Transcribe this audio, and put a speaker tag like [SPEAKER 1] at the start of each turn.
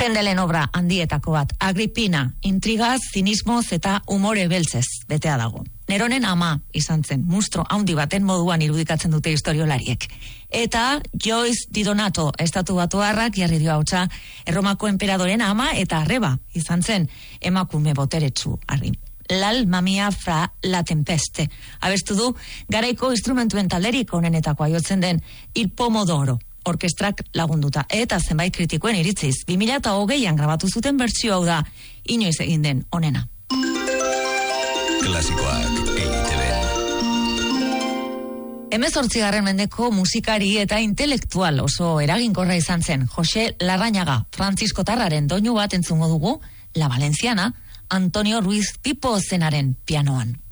[SPEAKER 1] Hendelen obra handietako bat, Agripina, intrigaz, zinismoz eta umore beltzez betea dago. Neronen ama izan zen, mustro handi baten moduan irudikatzen dute historiolariek. Eta Joyce Di Donato, estatu batuarrak jarri dio hautsa, Erromako enperadoren ama eta arreba izan zen, emakume boteretsu harri. L'alma mia fra la tempeste. Abestu du, garaiko instrumentuen talderik onenetakoa jotzen den Il Pomodoro orkestrak lagunduta. Eta zenbait kritikoen iritziz, 2020an grabatu zuten bertsio hau da, inoiz egin den onena.
[SPEAKER 2] Klasikoak EITB.
[SPEAKER 1] 18. mendeko musikari eta intelektual oso eraginkorra izan zen Jose Larrañaga, Frantziskotarraren doinu bat entzungo dugu, La Valenciana, Antonio Ruiz Pipo zenaren pianoan.